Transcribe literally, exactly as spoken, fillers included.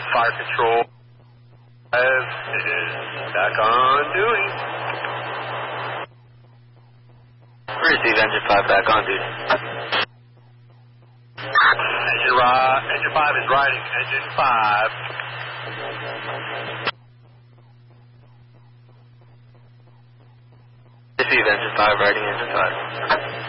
Fire Control five is back on duty. Receive engine five back on duty. Engine, ri engine five is riding engine five. Receive engine five riding engine five.